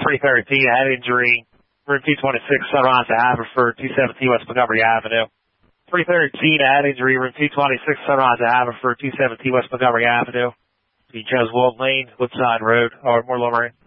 313, head injury, room 226, Sunrise to Haverford, 217 West Montgomery Avenue. 313, head injury, room 226, Sunrise to Haverford, 217 West Montgomery Avenue. Jones Wald Lane, Woodside Road, or more Lower.